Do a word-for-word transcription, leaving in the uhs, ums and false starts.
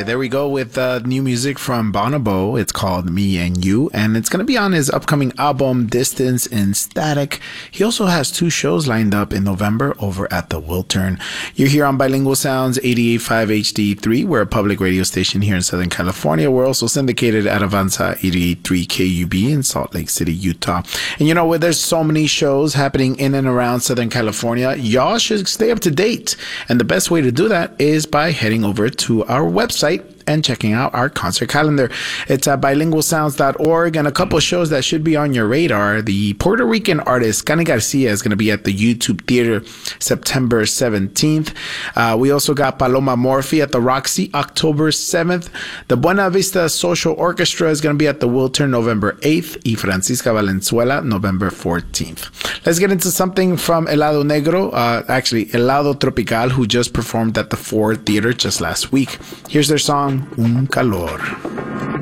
right, there we go with uh, new music from Bonobo. It's called Me and You, and it's going to be on his upcoming album, Distance and Static. He also has two shows lined up in November over at the Wiltern. You're here on Bilingual Sounds eighty-eight point five H D three. We're a public radio station here in Southern California. We're also syndicated at Avanza eighty-eight point three K U B in Salt Lake City, Utah. And you know what? There's so many shows happening in and around Southern California. Y'all should stay up to date. And the best way to do that is by heading over to our website and checking out our concert calendar. It's at bilingual sounds dot org, and a couple of shows that should be on your radar. The Puerto Rican artist Cani Garcia is going to be at the YouTube Theater September seventeenth. Uh, we also got Paloma Morphy at the Roxy October seventh. The Buena Vista Social Orchestra is going to be at the Wiltern November eighth. Y Francisca Valenzuela November fourteenth. Let's get into something from Helado Negro, uh, actually Helado Tropical, who just performed at the Ford Theater just last week. Here's their song, Un Calor.